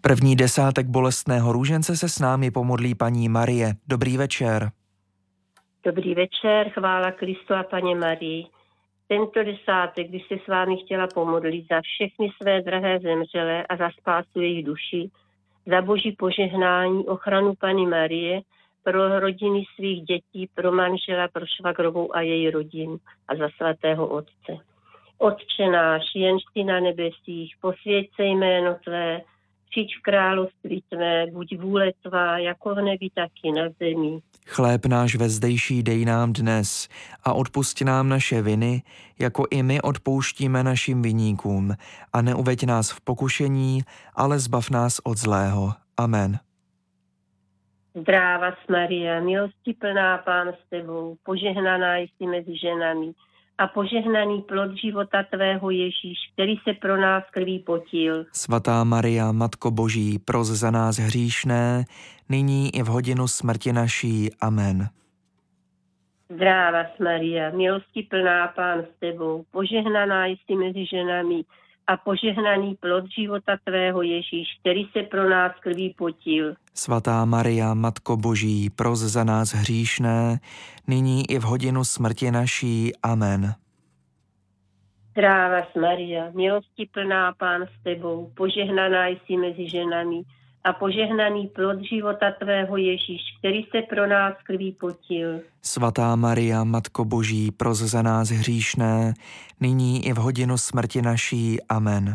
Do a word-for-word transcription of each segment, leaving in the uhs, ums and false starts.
První desátek bolestného růžence se s námi pomodlí paní Marie. Dobrý večer. Dobrý večer, chvála Kristu a Paně Marii. Tento desátek bych se s vámi chtěla pomodlit za všechny své drahé zemřelé a za spásu jejich duší, za boží požehnání, ochranu Panny Marie, pro rodiny svých dětí, pro manžela, pro švagrovou a její rodinu a za svatého Otce. Otče náš, jenž jsi na nebesích, posvěť se jméno tvé, přijď v království tvé, buď vůle tvá, jako v nebi, tak i na zemi. Chléb náš vezdejší dej nám dnes a odpusť nám naše viny, jako i my odpouštíme našim viníkům. A neuveď nás v pokušení, ale zbav nás od zlého. Amen. Zdráva Maria, milosti plná, Pán s tebou, požehnaná jsi mezi ženami a požehnaný plod života tvého Ježíš, který se pro nás krví potil. Svatá Maria, Matko Boží, pros za nás hříšné, nyní i v hodinu smrti naší. Amen. Zdráva Maria, milosti plná, Pán s tebou, požehnaná jsi mezi ženami a požehnaný plod života tvého Ježíš, který se pro nás krví potil. Svatá Maria, Matko Boží, pros za nás hříšné, nyní i v hodinu smrti naší. Amen. Zdráva Maria, milosti plná, Pán s tebou, požehnaná jsi mezi ženami a požehnaný plod života tvého Ježíš, který se pro nás krví potil. Svatá Maria, Matko Boží, pros za nás hříšné, nyní i v hodinu smrti naší. Amen.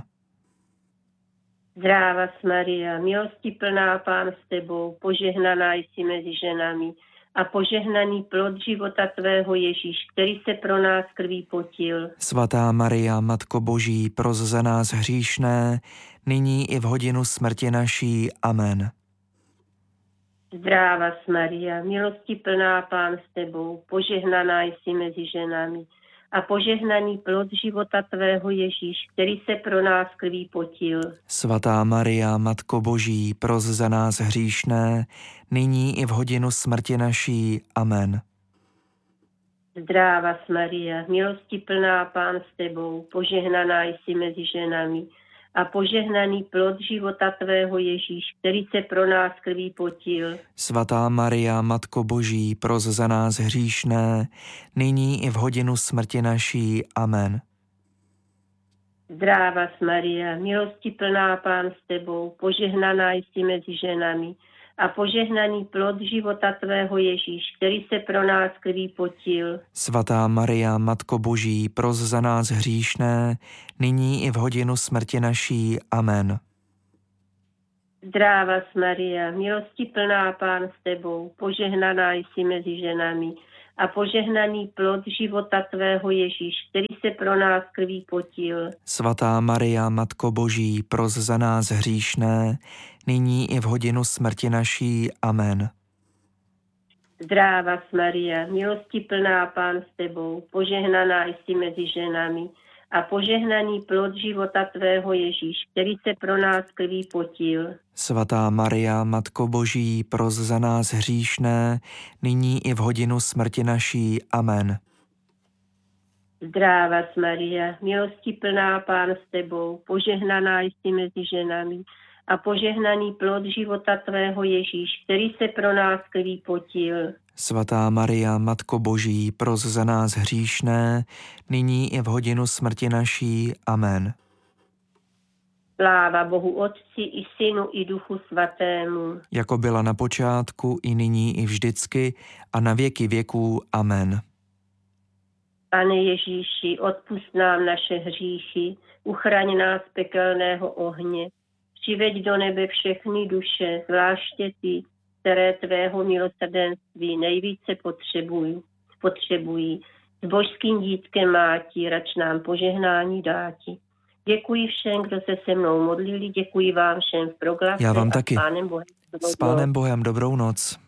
Zdráva Maria, milosti plná, Pán s tebou, požehnaná jsi mezi ženami a požehnaný plod života tvého Ježíš, který se pro nás krví potil. Svatá Maria, Matko Boží, pros za nás hříšné, nyní i v hodinu smrti naší. Amen. Zdráva Maria, milosti plná, Pán s tebou, požehnaná jsi mezi ženami a požehnaný plod života tvého Ježíš, který se pro nás krví potil. Svatá Maria, Matko Boží, pros za nás hříšné, nyní i v hodinu smrti naší. Amen. Zdráva Maria, milosti plná, Pán s tebou, požehnaná jsi mezi ženami a požehnaný plod života tvého Ježíš, který se pro nás krví potil. Svatá Maria, Matko Boží, pros za nás hříšné, nyní i v hodinu smrti naší. Amen. Zdráva Maria, milosti plná, Pán s tebou, požehnaná jsi mezi ženami a požehnaný plod života tvého Ježíš, který se pro nás krví potil. Svatá Maria, Matko Boží, pros za nás hříšné, nyní i v hodinu smrti naší. Amen. Zdráva Maria, milosti plná, Pán s tebou, požehnaná jsi mezi ženami a požehnaný plod života tvého Ježíš, který se pro nás krví potil. Svatá Maria, Matko Boží, pros za nás hříšné, nyní i v hodinu smrti naší. Amen. Zdráva Maria, milosti plná, Pán s tebou, požehnaná jsi mezi ženami a požehnaný plod života tvého Ježíš, který se pro nás krví potil. Svatá Maria, Matko Boží, pros za nás hříšné, nyní i v hodinu smrti naší. Amen. Zdráva Maria, milosti plná, Pán s tebou, požehnaná jsi mezi ženami a požehnaný plod života tvého Ježíš, který se pro nás krví potil. Svatá Maria, Matko Boží, pros za nás hříšné, nyní i v hodinu smrti naší. Amen. Sláva Bohu Otci i Synu i Duchu Svatému. Jako byla na počátku, i nyní, i vždycky, a na věky věků. Amen. Pane Ježíši, odpusť nám naše hříchy, uchraň nás pekelného ohně, přiveď do nebe všechny duše, zvláště ty, které tvého milosrdenství nejvíce potřebují. potřebují. S božským dítkem Máti, rač nám požehnání dáti. Děkuji všem, kdo se se mnou modlili, děkuji vám všem v proglase. Já vám taky. S Pánem Bohem. S Pánem Bohem, dobrou noc.